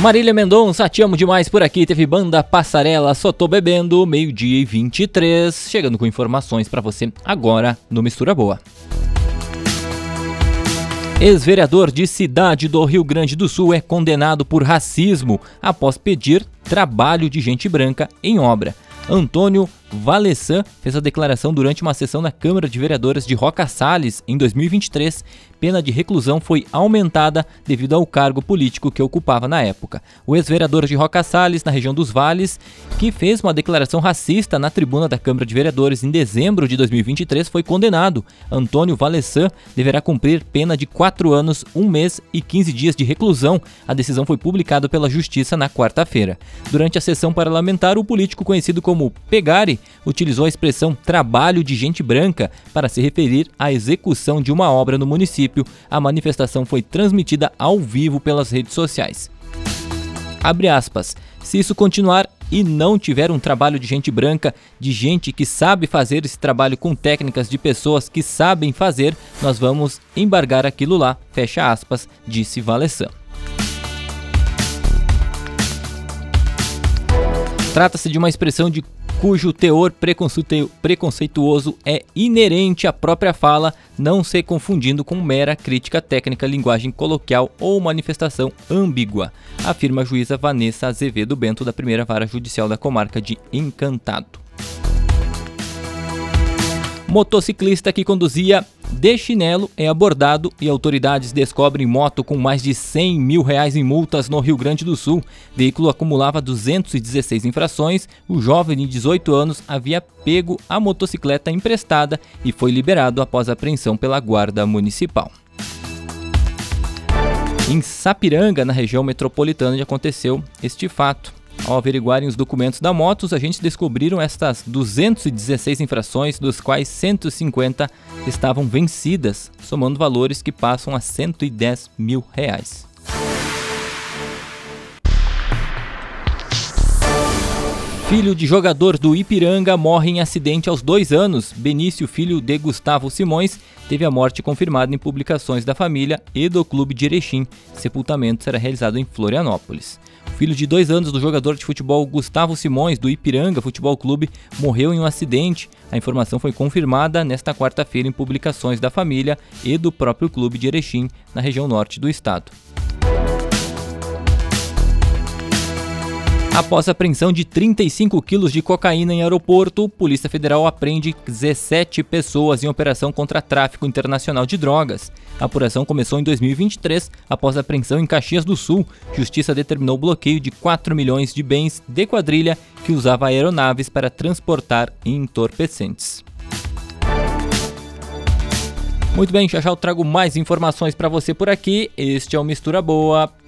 Marília Mendonça, te amo demais por aqui. Teve banda Passarela, Só Tô Bebendo, 12h23. Chegando com informações pra você agora no Mistura Boa. Ex-vereador de Cidade do Rio Grande do Sul é condenado por racismo após pedir trabalho de gente branca em obra. Antônio Valessan fez a declaração durante uma sessão na Câmara de Vereadores de Roca Salles em 2023. Pena de reclusão foi aumentada devido ao cargo político que ocupava na época. O ex-vereador de Roca Salles, na região dos Vales, que fez uma declaração racista na tribuna da Câmara de Vereadores em dezembro de 2023, foi condenado. Antônio Valessan deverá cumprir pena de 4 anos, 1 mês e 15 dias de reclusão. A decisão foi publicada pela Justiça na quarta-feira. Durante a sessão parlamentar, o político conhecido como Pegari utilizou a expressão trabalho de gente branca para se referir à execução de uma obra no município. A manifestação foi transmitida ao vivo pelas redes sociais. Abre aspas. Se isso continuar e não tiver um trabalho de gente branca, de gente que sabe fazer esse trabalho com técnicas de pessoas que sabem fazer, nós vamos embargar aquilo lá, fecha aspas, disse Valessan. Trata-se de uma expressão cujo teor preconceituoso é inerente à própria fala, não se confundindo com mera crítica técnica, linguagem coloquial ou manifestação ambígua, afirma a juíza Vanessa Azevedo Bento, da primeira vara judicial da comarca de Encantado. Motociclista que conduzia de chinelo é abordado e autoridades descobrem moto com mais de R$100 mil em multas no Rio Grande do Sul. O veículo acumulava 216 infrações. O jovem de 18 anos havia pego a motocicleta emprestada e foi liberado após a apreensão pela Guarda Municipal. Em Sapiranga, na região metropolitana, aconteceu este fato. Ao averiguarem os documentos da moto, os agentes descobriram estas 216 infrações, dos quais 150 estavam vencidas, somando valores que passam a R$110 mil. Filho de jogador do Ipiranga morre em acidente aos 2 anos. Benício, filho de Gustavo Simões, teve a morte confirmada em publicações da família e do clube de Erechim. Sepultamento será realizado em Florianópolis. O filho de 2 anos do jogador de futebol Gustavo Simões, do Ipiranga Futebol Clube, morreu em um acidente. A informação foi confirmada nesta quarta-feira em publicações da família e do próprio clube de Erechim, na região norte do estado. Após a apreensão de 35 quilos de cocaína em aeroporto, Polícia Federal apreende 17 pessoas em operação contra tráfico internacional de drogas. A apuração começou em 2023, após a apreensão em Caxias do Sul. Justiça determinou o bloqueio de 4 milhões de bens de quadrilha que usava aeronaves para transportar entorpecentes. Muito bem, já eu trago mais informações para você por aqui. Este é o Mistura Boa.